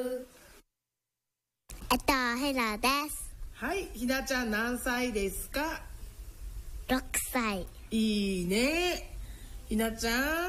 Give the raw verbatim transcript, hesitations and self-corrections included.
えっとひなです。 はい、ひなちゃん何歳ですか？ ろくさい。 いいね。ひなちゃん